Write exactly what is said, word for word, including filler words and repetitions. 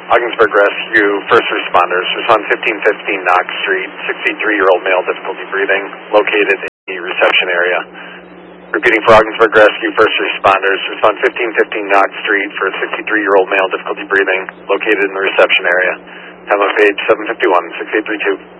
Ogdensburg Rescue, first responders, respond fifteen fifteen Knox Street, sixty-three-year-old male, difficulty breathing, located in the reception area. Repeating for Ogdensburg Rescue, first responders, respond fifteen fifteen Knox Street for a sixty-three-year-old male, difficulty breathing, located in the reception area. Time of page seven fifty-one, six eight three two.